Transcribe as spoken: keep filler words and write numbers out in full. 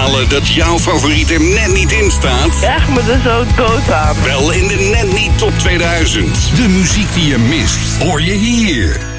balen dat jouw favoriet er net niet in staat? Ja, echt me er zo dood aan. Wel in de Net Niet Top tweeduizend. De muziek die je mist, hoor je hier.